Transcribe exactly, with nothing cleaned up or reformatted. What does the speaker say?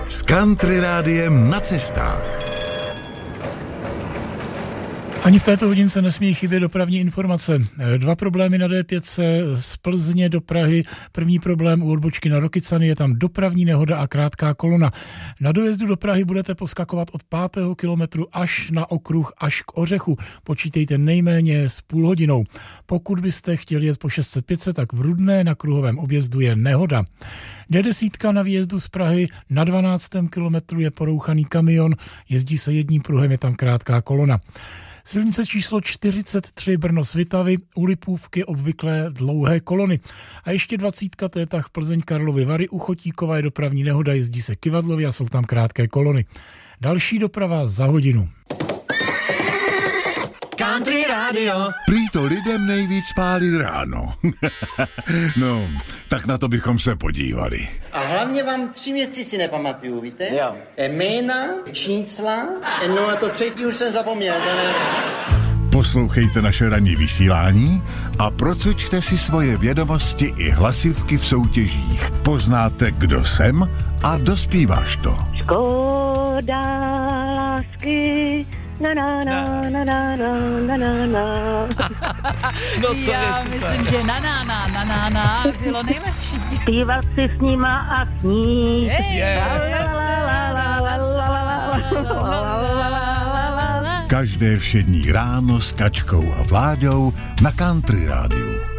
S Country Rádiem na cestách. Ani v této hodince nesmí chybět dopravní informace. Dva problémy na D pět z Plzně do Prahy. První problém u odbočky na Rokycany, je tam dopravní nehoda a krátká kolona. Na dojezdu do Prahy budete poskakovat od pátého kilometru až na okruh, až k Ořechu. Počítejte nejméně s půl hodinou. Pokud byste chtěli jet po šest set pět set, tak v Rudné na kruhovém objezdu je nehoda. D deset na výjezdu z Prahy na dvanáctém kilometru je porouchaný kamion, jezdí se jedním pruhem, je tam krátká kolona. Silnice číslo čtyřicet tři Brno-Svitavy, u Lipůvky obvyklé dlouhé kolony. A ještě dvacítka, to je tah Plzeň Karlovy Vary, u Chotíkova je dopravní nehoda, jezdí se kyvadlově a jsou tam krátké kolony. Další doprava za hodinu. Country Radio. Prý to lidem nejvíc pálí ráno. No, tak na to bychom se podívali. A hlavně vám tři věci si nepamatuju, víte? Jo. Jména, čísla, no a to třetí už jsem zapomněl, to ne? Poslouchejte naše ranní vysílání a procvičte si svoje vědomosti i hlasivky v soutěžích. Poznáte, kdo jsem a dospíváš to. Škoda lásky, na na na na na na na na. No to Já je super. myslím, že na na na na na na bylo nejlepší. Zpívat si s nima a snít. Každé všední ráno s Kačkou a Vláďou na Country Rádiu.